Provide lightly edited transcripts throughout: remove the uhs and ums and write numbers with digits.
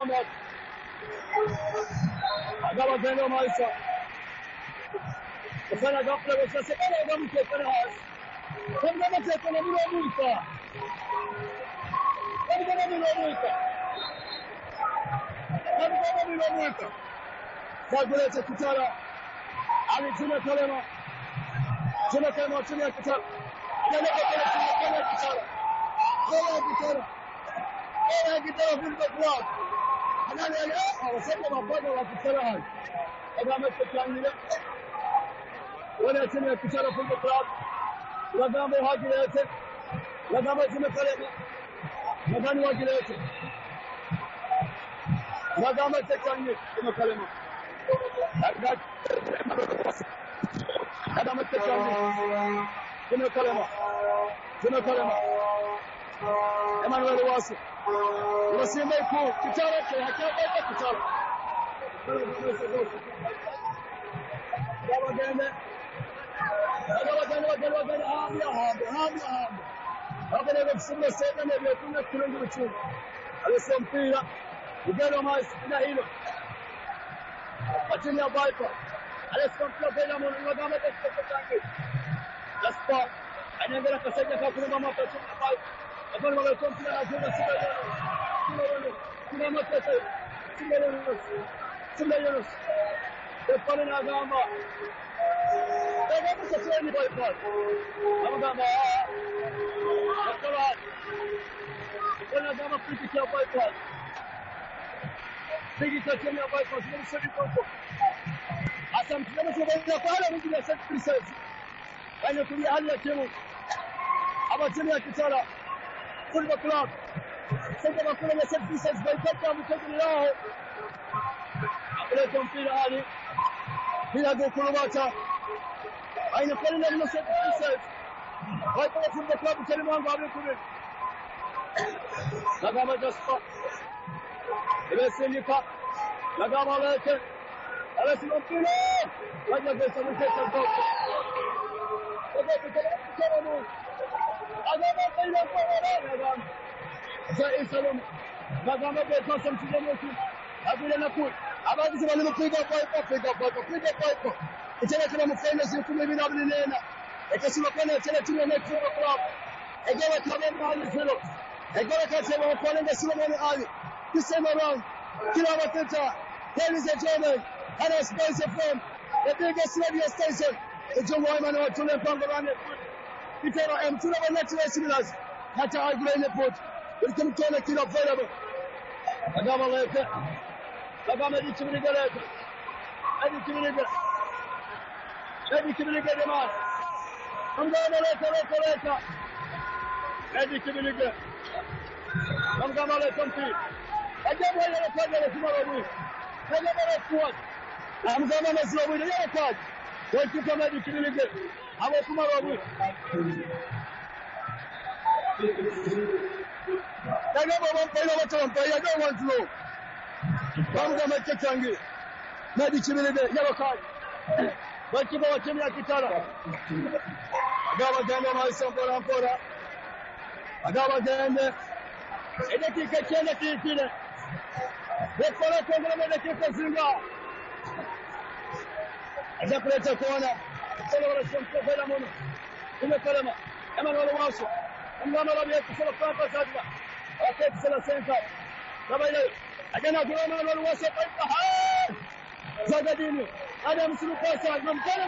agaba genda maaisa kufanya ghafla kwa sasa kama mtekana hasi kama mtekana mlomuita Fagulete Kitala alituna Kalema tuna kama chini ya Kitala Kitala fulba club anani wasema mabada wa Kitala hali kama mtekana wala chini ya Kitala fulba club lazima hagilete lazima tuna Kalema nadhani wagilete lazima tekanye tuna Kalema lazima tekanye tuna Kalema Emmanuel Wasi unasema iko Kitala kwa hakika Kitala Hapa ndio kusema sasa ndio kuna kilongo chini. Alisa mpira ugalo maisha hilo. Achini ya Viper. Alisa mpira bila mwana kama teketake. Jasper anaendelea kusaidia kwa kuna mama kwa Viper. Hapo ndio wale mpira anacheza sasa. Kuna matata. Simba Yunus. Pale na gamba. Ndio sasa ni Viper. Gamba Kuna kama friki ya bypass. Friki tacheni ya bypass ni sisi kwa. Hata mtazamo kwa pale mwingine set pieces. Yaani tumia hali ya timu. Hapa timu ya Kitala Football Club. Sasa bakula ya set pieces bypass mchezo lao. Apeleka mpira hali. Bila kukulubata. Aina pale na set pieces. Bypass Football Club timu wangu hapo kule. Lagama Jasper Imesimika Lagama leke Alesimo mpira Laja gesa mkesa mkoko Lagama mpira kwa Lagama Zai Salom Lagama gesa mkesa mkoko Abile nakul Abadi zima nimo piga Piga Ichele kila mfene Zikumi bila abinena Ekasima kwenye ichele timu na Football Club Egewa kabemba hali zelo Egora kasema wakolenge Solomon Ali. This time around, kila wateta, ladies and gentlemen, and a sponsor from the biggest radio station, the Jomo Imani wa Tule Mpango Rane. Kitero M2 wa Natural Signals, hata argument report. Welcome to the kila available. Agama leke. Agama di chimiliga leke. Edi chimiliga deman. Agama leke. Edi chimiliga. Kama le kompi. Ajabu ile kwa ile Simarabu. Kama ile kwa. Amzama na Simarabu ile kwa. Wewe kama ni kilinge. Hapo Simarabu. Kama baba mpira watu mpira don't want to know. Amzama kichangi. Nadi kilinge ile kwa. Wakiba wa timu ya Kitala. Agawa jana maisha mpora. Agawa jana dakika chana kile Bekora kongole dakika zinga aja kuleta kona sasa wala sio kwa mono ile kalama Emmanuel Waso ngama rabia kusema papa sasa akati sala senka kama ile ajana kwa Emmanuel Waso kwa zagadini ada msimu kwa sasa mkana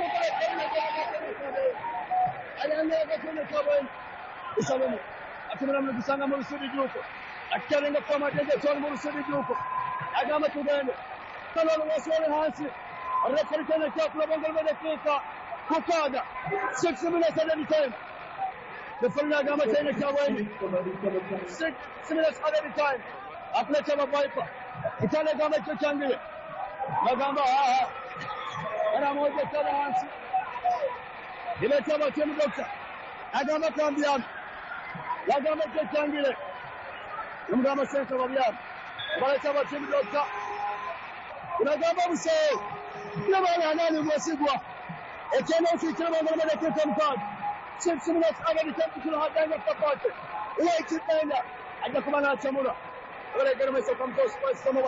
anaanza kwa bwana isalamu atumana mnusanga mu rusudi juko akarenga kwa madende toni mu rusudi juko agama tugende kalolo wasole hasi referikana kwa kubonga dakika kukaga 6 minutes at a time the full agama tena kwa bwana 6 minutes at a time apna chama Viper itale gama changile magamba ana moja tena hasi ile chama timu dokta agama kambiana Lagama changile Ngama senka wabiana Bala chama timu dokta Unagamba mseo Nabana nani mwasigwa Ekena usichama ngama dakika mpaka 6 minutes agadi kama hadanga papate Ile ikipenda ajakumana chamura Wale garama sasa kamtoa